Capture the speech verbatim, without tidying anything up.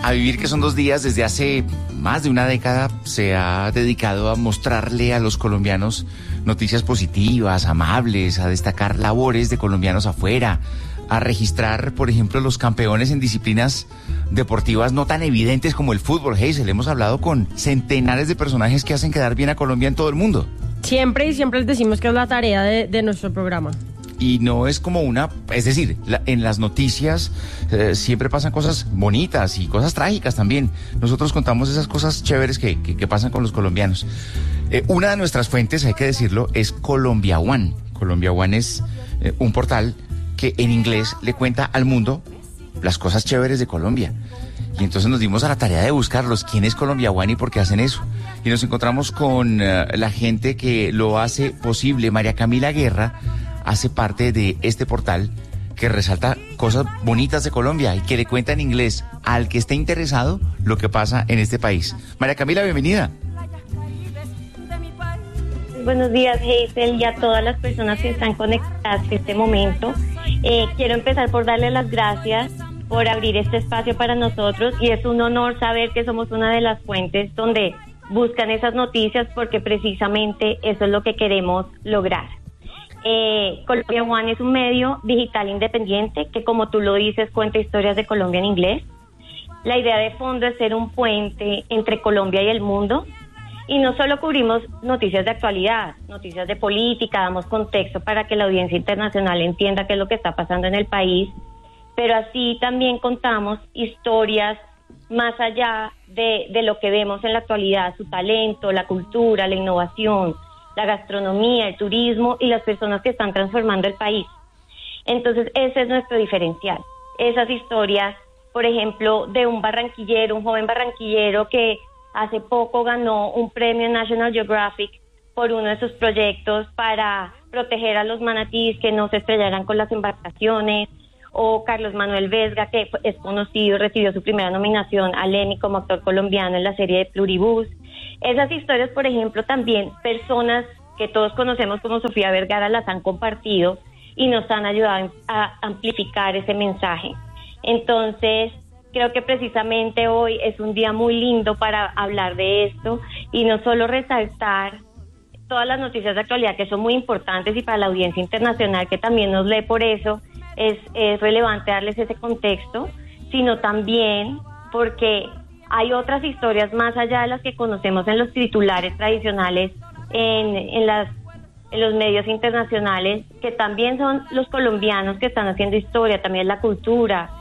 A Vivir, que son dos días, desde hace más de una década se ha dedicado a mostrarle a los colombianos noticias positivas, amables, a destacar labores de colombianos afuera, a registrar, por ejemplo, los campeones en disciplinas deportivas no tan evidentes como el fútbol. Hazel, hemos hablado con centenares de personajes que hacen quedar bien a Colombia en todo el mundo. Siempre y siempre les decimos que es la tarea de, de nuestro programa. Y no es como una, es decir, la, en las noticias eh, siempre pasan cosas bonitas y cosas trágicas también. Nosotros contamos esas cosas chéveres que, que, que pasan con los colombianos. Eh, una de nuestras fuentes, hay que decirlo, es Colombia One. Colombia One es eh, un portal que en inglés le cuenta al mundo las cosas chéveres de Colombia. Y entonces nos dimos a la tarea de buscarlos, quién es Colombia One y por qué hacen eso. Y nos encontramos con uh, la gente que lo hace posible. María Camila Guerra hace parte de este portal que resalta cosas bonitas de Colombia y que le cuenta en inglés al que esté interesado lo que pasa en este país. María Camila, bienvenida. Buenos días, Hazel, y a todas las personas que están conectadas en este momento. Eh, quiero empezar por darle las gracias por abrir este espacio para nosotros, y es un honor saber que somos una de las fuentes donde buscan esas noticias, porque precisamente eso es lo que queremos lograr. Eh, Colombia One es un medio digital independiente que, como tú lo dices, cuenta historias de Colombia en inglés. La idea de fondo es ser un puente entre Colombia y el mundo, y no solo cubrimos noticias de actualidad, noticias de política, damos contexto para que la audiencia internacional entienda qué es lo que está pasando en el país, pero así también contamos historias más allá de, de lo que vemos en la actualidad, su talento, la cultura, la innovación, la gastronomía, el turismo y las personas que están transformando el país. Entonces ese es nuestro diferencial, esas historias, por ejemplo, de un barranquillero, un joven barranquillero que hace poco ganó un premio National Geographic por uno de sus proyectos para proteger a los manatíes que no se estrellaran con las embarcaciones, o Carlos Manuel Vesga, que es conocido, recibió su primera nominación al Emmy como actor colombiano en la serie de Pluribus. Esas historias, por ejemplo, también personas que todos conocemos como Sofía Vergara las han compartido y nos han ayudado a amplificar ese mensaje. Entonces, creo que precisamente hoy es un día muy lindo para hablar de esto y no solo resaltar todas las noticias de actualidad que son muy importantes, y para la audiencia internacional que también nos lee, por eso es, es relevante darles ese contexto, sino también porque hay otras historias más allá de las que conocemos en los titulares tradicionales en, en, las, en los medios internacionales, que también son los colombianos que están haciendo historia, también la cultura,